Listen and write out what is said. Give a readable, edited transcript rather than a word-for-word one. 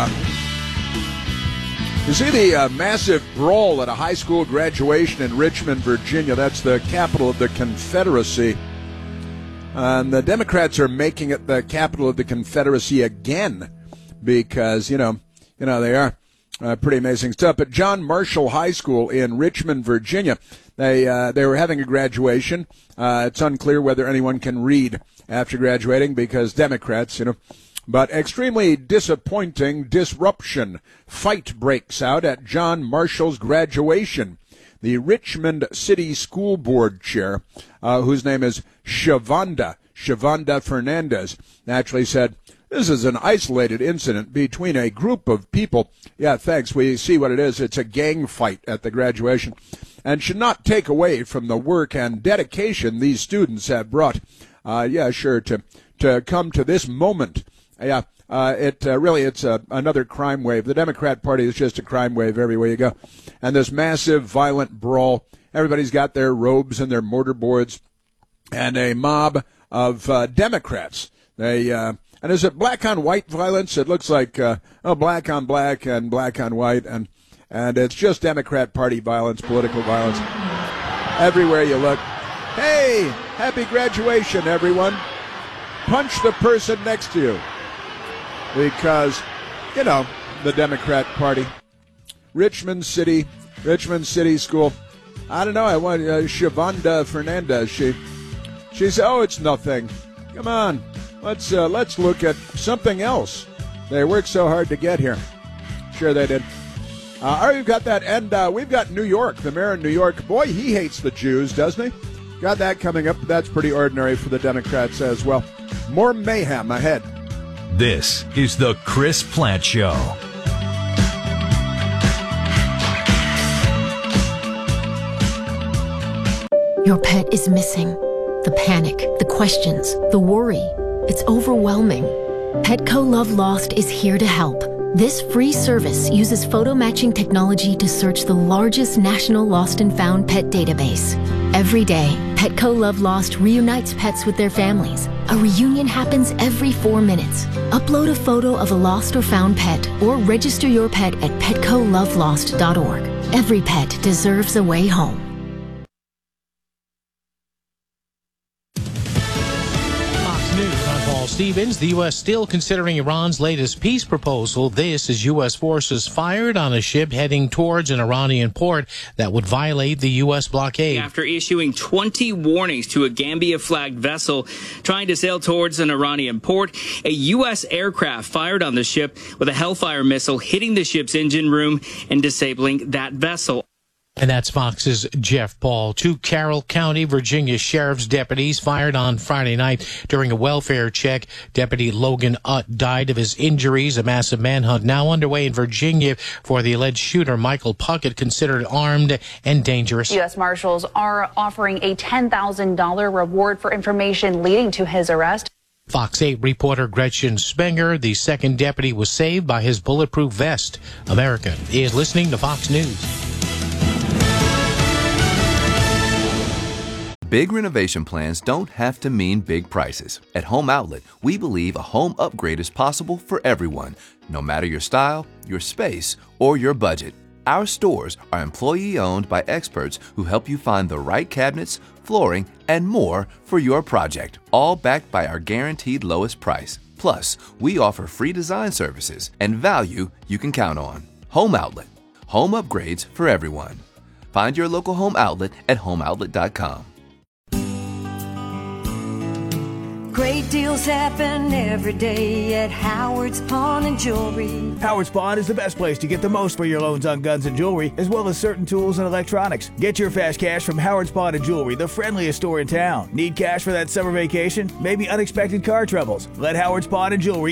You see the massive brawl at a high school graduation in Richmond, Virginia. That's the capital of the Confederacy. And the Democrats are making it the capital of the Confederacy again because, you know, they are pretty amazing stuff. At John Marshall High School in Richmond, Virginia, they were having a graduation. It's unclear whether anyone can read after graduating because Democrats, But extremely disappointing disruption. Fight breaks out at John Marshall's graduation. The Richmond City School Board chair, whose name is Shavonda Fernandez, actually said, "This is an isolated incident between a group of people." Yeah, thanks. We see what it is. It's a gang fight at the graduation and should not take away from the work and dedication these students have brought. To come to this moment. Yeah, it's another crime wave. The Democrat Party is just a crime wave everywhere you go. And this massive violent brawl, everybody's got their robes and their mortarboards, and a mob of Democrats. And is it black on white violence? It looks like black on black and black on white, and it's just Democrat Party violence, political violence. Everywhere you look. Hey, happy graduation, everyone. Punch the person next to you. Because, the Democrat Party. Richmond City School. I don't know. I want Shavonda Fernandez. She said, "Oh, it's nothing. Come on, let's look at something else. They worked so hard to get here." Sure they did. All right, we've got that, and we've got New York. The mayor in New York. Boy, he hates the Jews, doesn't he? Got that coming up. That's pretty ordinary for the Democrats as well. More mayhem ahead. This is the Chris Plante Show. Your pet is missing. The panic, the questions, the worry. It's overwhelming. Petco Love Lost is here to help. This free service uses photo matching technology to search the largest national lost and found pet database. Every day, Petco Love Lost reunites pets with their families. A reunion happens every 4 minutes. Upload a photo of a lost or found pet or register your pet at petcolovelost.org. Every pet deserves a way home. Stevens, the U.S. still considering Iran's latest peace proposal. This is U.S. forces fired on a ship heading towards an Iranian port that would violate the U.S. blockade. After issuing 20 warnings to a Gambia-flagged vessel trying to sail towards an Iranian port, a U.S. aircraft fired on the ship with a Hellfire missile, hitting the ship's engine room and disabling that vessel. And that's Fox's Jeff Paul. 2 Carroll County, Virginia sheriff's deputies fired on Friday night during a welfare check. Deputy Logan Utt died of his injuries. A massive manhunt now underway in Virginia for the alleged shooter, Michael Puckett, considered armed and dangerous. U.S. Marshals are offering a $10,000 reward for information leading to his arrest. Fox 8 reporter Gretchen Spenger, the second deputy, was saved by his bulletproof vest. America is listening to Fox News. Big renovation plans don't have to mean big prices. At Home Outlet, we believe a home upgrade is possible for everyone, no matter your style, your space, or your budget. Our stores are employee-owned by experts who help you find the right cabinets, flooring, and more for your project, all backed by our guaranteed lowest price. Plus, we offer free design services and value you can count on. Home Outlet. Home upgrades for everyone. Find your local Home Outlet at homeoutlet.com. Great deals happen every day at Howard's Pawn and Jewelry. Howard's Pawn is the best place to get the most for your loans on guns and jewelry, as well as certain tools and electronics. Get your fast cash from Howard's Pawn and Jewelry, the friendliest store in town. Need cash for that summer vacation? Maybe unexpected car troubles? Let Howard's Pawn and Jewelry